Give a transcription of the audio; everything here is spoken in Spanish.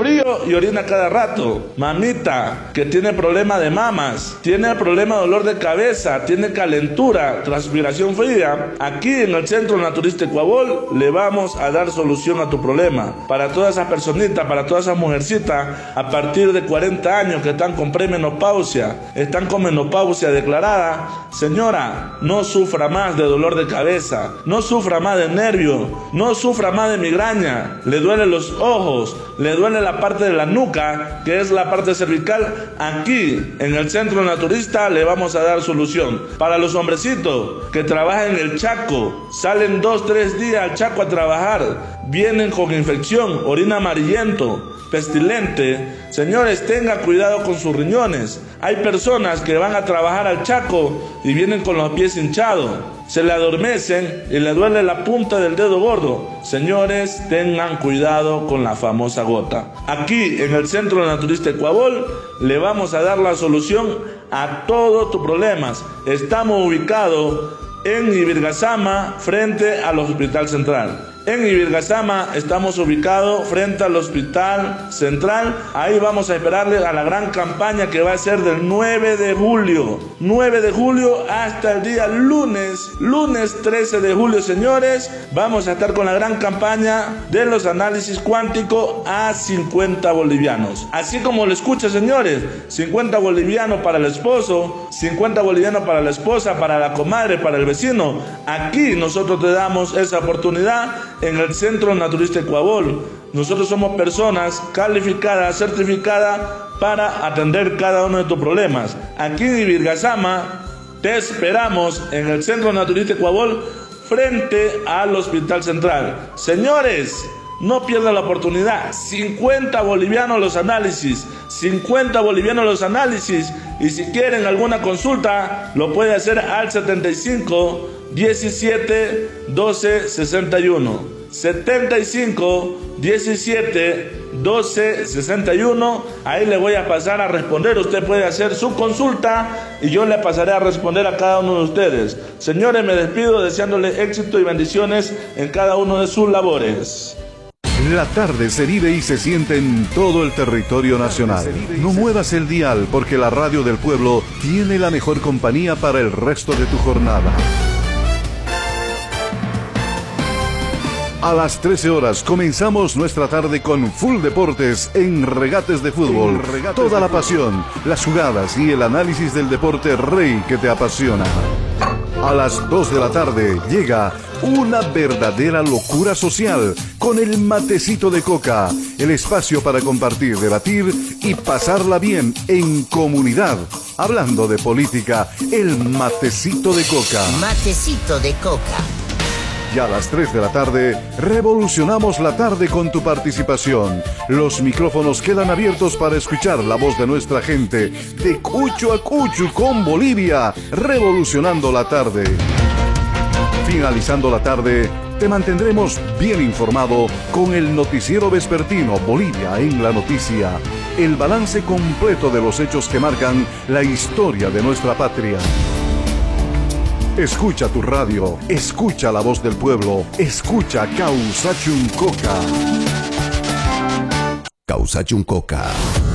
frío y orina cada rato. Mamita que tiene problema de mamas, tiene problema de dolor de cabeza, tiene calentura, transpiración fría, aquí en el Centro Naturista Ecuabol le vamos a dar solución a tu problema. Para todas esas personitas, para todas esas mujercitas a partir de 40 años que están con premenopausia, están con menopausia declarada, señora, no sufra más de dolor de cabeza, no sufra más de nervio, no sufra más de migraña, le duelen los ojos, le duele la parte de la nuca, que es la parte cervical. Aquí en el Centro Naturista le vamos a dar solución. Para los hombrecitos que trabajan en el Chaco, salen 2-3 días al Chaco a trabajar, vienen con infección, orina amarillento, pestilente, señores, tenga cuidado con sus riñones. Hay personas que van a trabajar al Chaco y vienen con los pies hinchados, se le adormecen y le duele la punta del dedo gordo. Señores, tengan cuidado con la famosa gota. Aquí en el Centro Naturista Ecuabol le vamos a dar la solución a todos tus problemas. Estamos ubicados en Ibirgazama, frente al Hospital Central. En Ibirgazama estamos ubicados frente al Hospital Central. Ahí vamos a esperarle a la gran campaña que va a ser del 9 de julio. 9 de julio hasta el día lunes 13 de julio, señores. Vamos a estar con la gran campaña de los análisis cuánticos a 50 bolivianos. Así como lo escucha, señores, 50 bolivianos para el esposo, 50 bolivianos para la esposa, para la comadre, para el vecino. Aquí nosotros te damos esa oportunidad. En el Centro Naturista Ecuabol, nosotros somos personas calificadas, certificadas para atender cada uno de tus problemas. Aquí en Ibirgazama te esperamos en el Centro Naturista Ecuabol frente al Hospital Central. Señores, no pierdan la oportunidad. 50 bolivianos los análisis, 50 bolivianos los análisis. Y si quieren alguna consulta, lo puede hacer al 75 17 12 61. 75 17 12 61. Ahí le voy a pasar a responder. Usted puede hacer su consulta y yo le pasaré a responder a cada uno de ustedes. Señores, me despido deseándole éxito y bendiciones en cada uno de sus labores. La tarde se vive y se siente en todo el territorio nacional. No muevas el dial porque la radio del pueblo tiene la mejor compañía para el resto de tu jornada. A las 13 horas comenzamos nuestra tarde con Full Deportes en Regates de Fútbol. Toda la pasión, las jugadas y el análisis del deporte rey que te apasiona. A las 2 de la tarde llega una verdadera locura social con el matecito de coca, el espacio para compartir, debatir y pasarla bien en comunidad. Hablando de política, el matecito de coca. Matecito de coca. Y a las 3 de la tarde, revolucionamos la tarde con tu participación. Los micrófonos quedan abiertos para escuchar la voz de nuestra gente, de Cucho a Cucho con Bolivia, revolucionando la tarde. Finalizando la tarde, te mantendremos bien informado con el noticiero vespertino Bolivia en la noticia. El balance completo de los hechos que marcan la historia de nuestra patria. Escucha tu radio, escucha la voz del pueblo, escucha Causachun Coca. Causachun Coca.